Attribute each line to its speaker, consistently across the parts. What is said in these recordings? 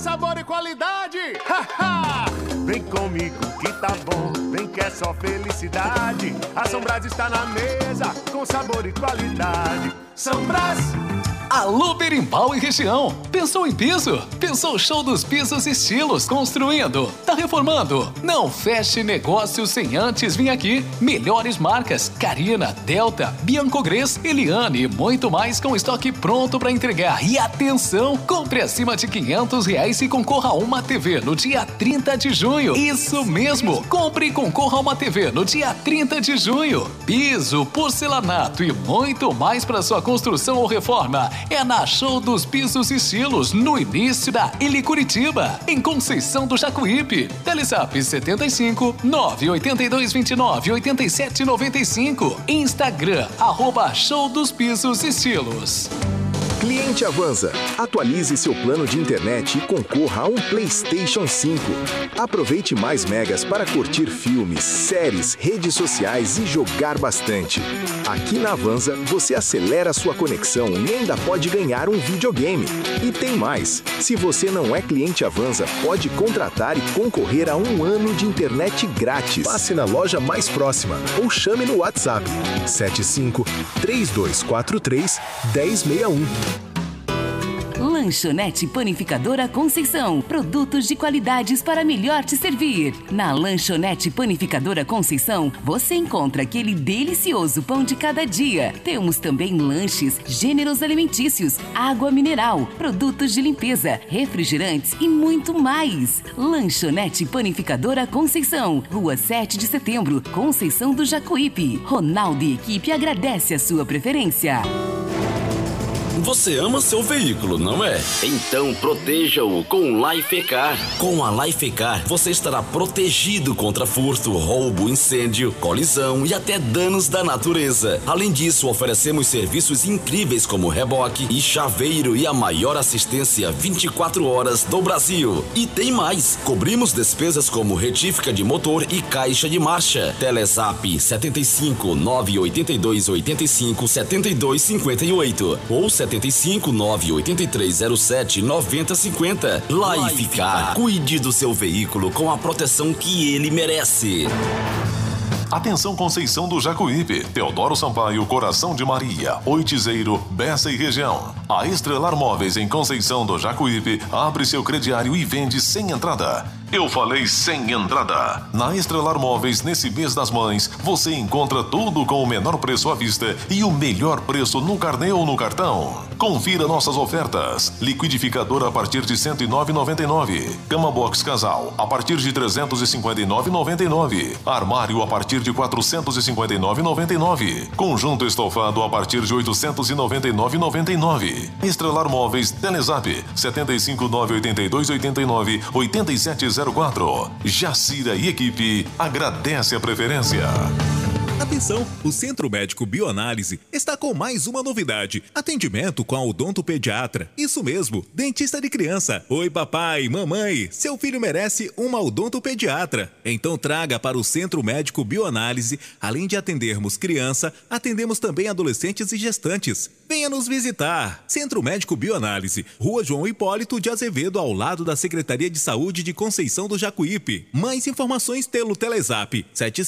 Speaker 1: sabor e qualidade. Vem comigo que tá bom, vem que é só felicidade. A São Brás está na mesa, com sabor e qualidade. São Brás.
Speaker 2: Alô, Berimbau e região. Pensou em piso? Pensou show dos pisos e estilos construindo? Tá reformando? Não feche negócio sem antes vir aqui. Melhores marcas: Carina, Delta, Biancogres, Eliane e muito mais com estoque pronto para entregar. E atenção, compre acima de R$500 e concorra a uma TV no dia 30 de junho. Isso mesmo, compre e concorra a uma TV no dia 30 de junho. Piso, porcelanato e muito mais para sua construção ou reforma. É na Show dos Pisos e Estilos, no início da Ilha Curitiba, em Conceição do Jacuípe. Telezap 75 982 29 87 95. Instagram, @Show dos Pisos e Estilos.
Speaker 3: Cliente Avanza, atualize seu plano de internet e concorra a um PlayStation 5. Aproveite mais megas para curtir filmes, séries, redes sociais e jogar bastante. Aqui na Avanza, você acelera sua conexão e ainda pode ganhar um videogame. E tem mais, se você não é cliente Avanza, pode contratar e concorrer a um ano de internet grátis. Passe na loja mais próxima ou chame no WhatsApp 75 3243 1061.
Speaker 4: Lanchonete Panificadora Conceição. Produtos de qualidades para melhor te servir. Na Lanchonete Panificadora Conceição, você encontra aquele delicioso pão de cada dia. Temos também lanches, gêneros alimentícios, água mineral, produtos de limpeza, refrigerantes e muito mais. Lanchonete Panificadora Conceição. Rua 7 de Setembro, Conceição do Jacuípe. Ronaldo e equipe agradece a sua preferência.
Speaker 5: Você ama seu veículo, não é? Então proteja-o com Lifecar. Com a Lifecar, você estará protegido contra furto, roubo, incêndio, colisão e até danos da natureza. Além disso, oferecemos serviços incríveis como reboque e chaveiro e a maior assistência 24 horas do Brasil. E tem mais, cobrimos despesas como retífica de motor e caixa de marcha. Telezap 75 982 85 72 58 ou 75 98307 9050. Lifecar. Cuide do seu veículo com a proteção que ele merece.
Speaker 6: Atenção Conceição do Jacuípe, Teodoro Sampaio, Coração de Maria, Oitizeiro, Bessa e região. A Estrelar Móveis em Conceição do Jacuípe abre seu crediário e vende sem entrada. Eu falei sem entrada. Na Estrelar Móveis, nesse mês das mães, você encontra tudo com o menor preço à vista e o melhor preço no carnê ou no cartão. Confira nossas ofertas. Liquidificador a partir de R$ 109,99. Cama box casal a partir de R$ 359,99. Armário a partir de R$ 459,99. Conjunto estofado a partir de R$ 899,99. Estrelar Móveis, Telezap 75 982 89 8704. Jacira e equipe agradece a preferência.
Speaker 7: Atenção, o Centro Médico Bioanálise está com mais uma novidade. Atendimento com a odontopediatra. Isso mesmo, dentista de criança. Oi papai, mamãe, seu filho merece uma odontopediatra. Então traga para o Centro Médico Bioanálise. Além de atendermos criança, atendemos também adolescentes e gestantes. Venha nos visitar. Centro Médico Bioanálise, Rua João Hipólito de Azevedo, ao lado da Secretaria de Saúde de Conceição do Jacuípe. Mais informações pelo Telezap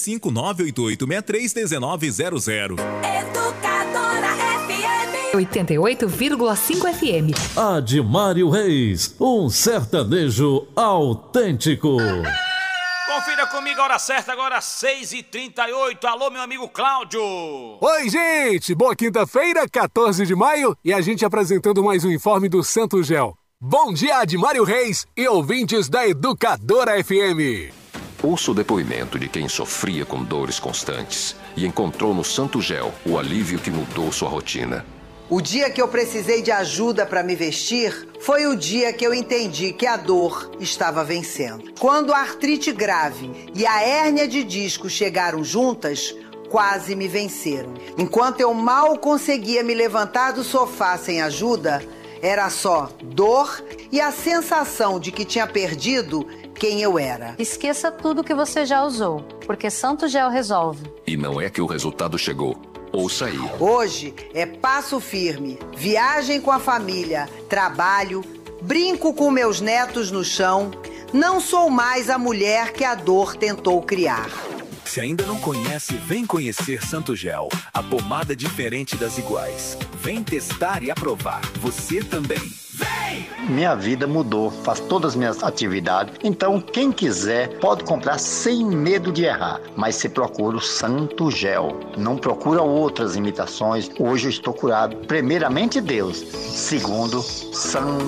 Speaker 7: 75988631900.
Speaker 8: Educadora FM 88,5 FM.
Speaker 9: Admário Reis, um sertanejo autêntico.
Speaker 10: Confira comigo a hora certa, agora 6h38. Alô, meu amigo Cláudio.
Speaker 11: Oi, gente. Boa quinta-feira, 14 de maio, e a gente apresentando mais um informe do Santo Gel. Bom dia, Admário Reis e ouvintes da Educadora FM.
Speaker 12: Ouça o depoimento de quem sofria com dores constantes e encontrou no Santo Gel o alívio que mudou sua rotina.
Speaker 13: O dia que eu precisei de ajuda para me vestir foi o dia que eu entendi que a dor estava vencendo. Quando a artrite grave e a hérnia de disco chegaram juntas, quase me venceram. Enquanto eu mal conseguia me levantar do sofá sem ajuda, era só dor e a sensação de que tinha perdido quem eu era.
Speaker 14: Esqueça tudo que você já usou, porque Santo Gel resolve.
Speaker 12: E não é que o resultado chegou. Ouça aí.
Speaker 13: Hoje é passo firme, viagem com a família, trabalho, brinco com meus netos no chão, não sou mais a mulher que a dor tentou criar.
Speaker 15: Se ainda não conhece, vem conhecer Santo Gel, a pomada diferente das iguais. Vem testar e aprovar. Você também. Vem!
Speaker 16: Minha vida mudou, faço todas as minhas atividades. Então, quem quiser pode comprar sem medo de errar. Mas se procura o Santo Gel. Não procura outras imitações. Hoje eu estou curado. Primeiramente Deus. Segundo, Santo